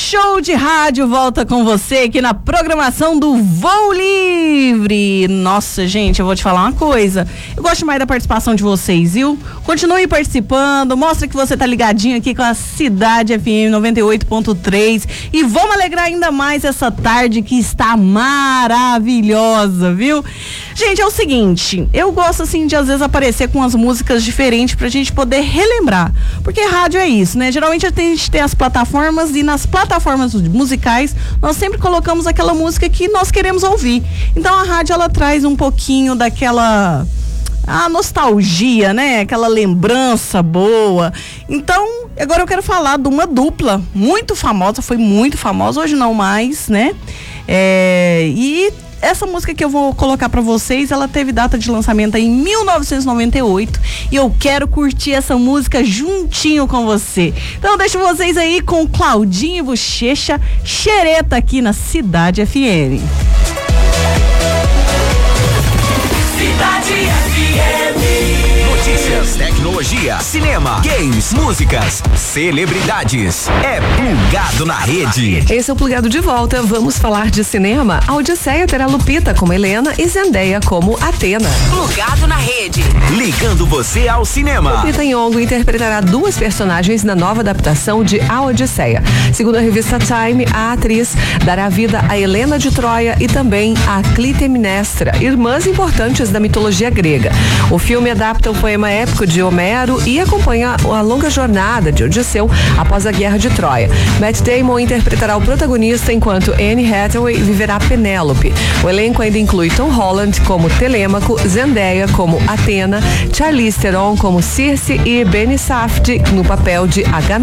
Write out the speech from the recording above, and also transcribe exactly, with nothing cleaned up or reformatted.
Show de Rádio volta com você aqui na programação do Voo Livre. Nossa, gente, eu vou te falar uma coisa. Eu gosto mais da participação de vocês, viu? Continue participando, mostra que você tá ligadinho aqui com a Cidade F M noventa e oito ponto três e vamos alegrar ainda mais essa tarde que está maravilhosa, viu? Gente, é o seguinte, eu gosto assim de às vezes aparecer com as músicas diferentes pra gente poder relembrar, porque rádio é isso, né? Geralmente a gente tem as plataformas e nas plataformas musicais nós sempre colocamos aquela música que nós queremos ouvir. Então a rádio ela traz um pouquinho daquela a nostalgia, né? Aquela lembrança boa. Então, agora eu quero falar de uma dupla muito famosa, foi muito famosa, hoje não mais, né? É, e essa música que eu vou colocar pra vocês, ela teve data de lançamento em mil novecentos e noventa e oito e eu quero curtir essa música juntinho com você. Então eu deixo vocês aí com Claudinho e Bochecha, Xereta aqui na Cidade F M. Cidade F M. Notícias, tecnologia, cinema, games, músicas, celebridades. É Plugado na Rede. Esse é o Plugado de volta. Vamos falar de cinema. A Odisseia terá Lupita como Helena e Zendaya como Atena. Plugado na Rede. Ligando você ao cinema. Lupita Nyong'o interpretará duas personagens na nova adaptação de A Odisseia. Segundo a revista Time, a atriz dará vida a Helena de Troia e também a Clitemnestra, irmãs importantes da mitologia grega. O filme adapta o poema épico de Homero e acompanha a longa jornada de Odisseu após a Guerra de Troia. Matt Damon interpretará o protagonista enquanto Anne Hathaway viverá Penélope. O elenco ainda inclui Tom Holland como Telêmaco, Zendaya como Atena, Charlize Theron como Circe e Benny Safdie no papel de Agamemnon.